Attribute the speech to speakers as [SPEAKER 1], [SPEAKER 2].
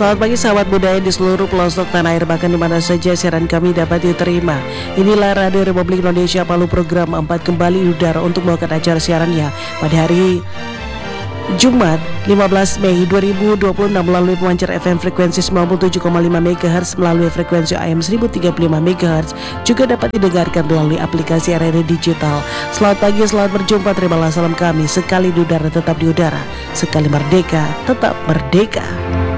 [SPEAKER 1] Selamat pagi sahabat budaya di seluruh pelosok tanah air, bahkan di mana saja siaran kami dapat diterima. Inilah Radio Republik Indonesia Palu, program 4 kembali di udara untuk membawakan acara siarannya pada hari Jumat 15 Mei 2026 melalui pemancar FM frekuensi 97,5 MHz, melalui frekuensi AM 1035 MHz, juga dapat didengarkan melalui aplikasi RRI Digital. Selamat pagi, selamat berjumpa, terimalah salam kami. Sekali di udara tetap di udara, sekali merdeka tetap merdeka.